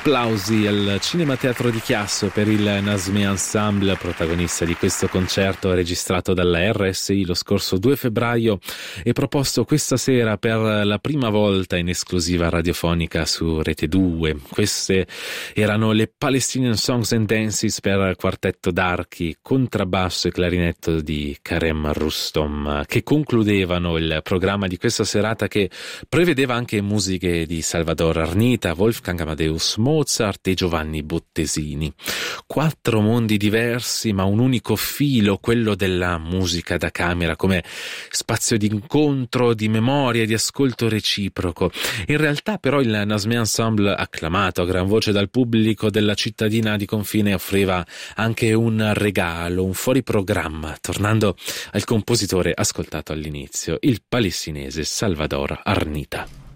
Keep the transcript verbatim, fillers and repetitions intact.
Applausi al Cinema Teatro di Chiasso per il Nasmeh Ensemble, protagonista di questo concerto registrato dalla R S I lo scorso due febbraio e proposto questa sera per la prima volta in esclusiva radiofonica su Rete due. Queste erano le Palestinian Songs and Dances per quartetto d'archi, contrabbasso e clarinetto di Karem Rustom, che concludevano il programma di questa serata, che prevedeva anche musiche di Salvador Arnita, Wolfgang Amadeus Mozart e Giovanni Bottesini. Quattro mondi diversi ma un unico filo, quello della musica da camera come spazio di incontro, di memoria, di ascolto reciproco. In realtà però il Nasmeh Ensemble, acclamato a gran voce dal pubblico della cittadina di confine, offriva anche un regalo, un fuoriprogramma, tornando al compositore ascoltato all'inizio, il palestinese Salvador Arnita.